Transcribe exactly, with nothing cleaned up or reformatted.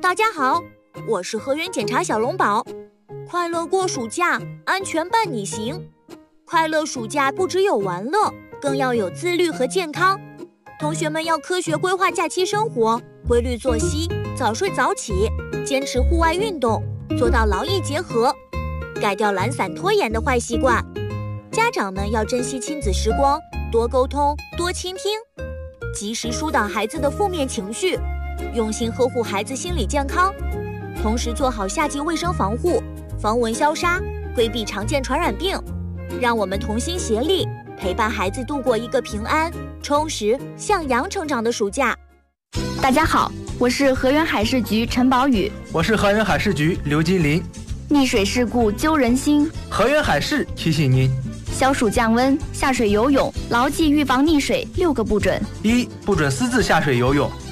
大家好，我是河源检查小龙宝。快乐过暑假，安全伴你行。快乐暑假不只有玩乐，更要有自律和健康。同学们要科学规划假期生活，规律作息，早睡早起，坚持户外运动，做到劳逸结合，改掉懒散拖延的坏习惯。家长们要珍惜亲子时光，多沟通，多倾听，及时疏导孩子的负面情绪，用心呵护孩子心理健康，同时做好夏季卫生防护，防蚊消杀，规避常见传染病。让我们同心协力，陪伴孩子度过一个平安、充实、向阳成长的暑假。 大家好，我是河源海事局陈宝宇。 我是河源海事局刘金林。 溺水事故揪人心， 河源海事提醒您： 消暑降温，下水游泳，牢记预防溺水六个不准。 一、不准私自下水游泳，